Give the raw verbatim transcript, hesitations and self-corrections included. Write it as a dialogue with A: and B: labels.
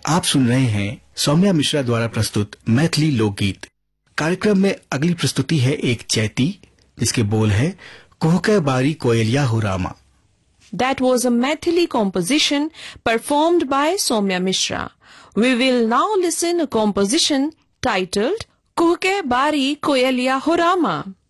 A: आप सुन रहे हैं सौम्या मिश्रा द्वारा प्रस्तुत मैथिली लोकगीत। कार्यक्रम में अगली प्रस्तुति है एक चैती जिसके बोल है कुहके बारी कोयलिया हो Rama.
B: That was a Maithili composition performed by Soumya Mishra. We will now listen a composition titled Kuhke Bari Koyaliya Ho Rama.